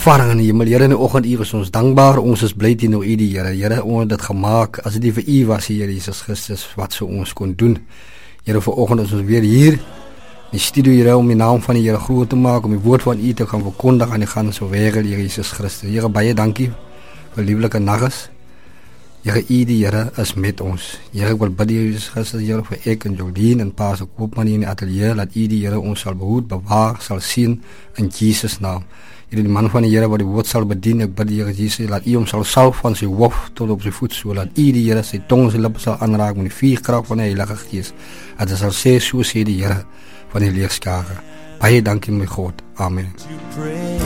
ervaring in die hemel. Here, in die oggenduur is ons dankbaar, ons is bly teenoor U, die Here. Here, ons het dit gemaak, as dit nie vir U was, Here Jesus Christus, wat sou ons kon doen? Here, vanoggend is ons weer hier, in die studio, Here, om die naam van die Here groot te maak, om die woord van U te gaan verkondig aan die ganse wêreld, Here Jesus Christus. Here, baie dankie vir lieflike nagges. Here, U die Here is met ons. Here, ek wil bid, Jesus Christus, Here, vir ek en Jolien en Pastor Koopman in die atelier, laat U die Here ons sal behoed, bewaar, sal sien, in Jesus naam. Here, die man van die Here wat die woord sal bedien, ek bid, Here Jesus, laat U hom sal salf van sy hoof tot op sy voet, so laat U die Here sy tong en sy lippe sal aanraak met die vuurkrag van die Heilige Gees. Dat hy sal sê, so sê die Here van die leerskare. Baie dankie, my God. Amen.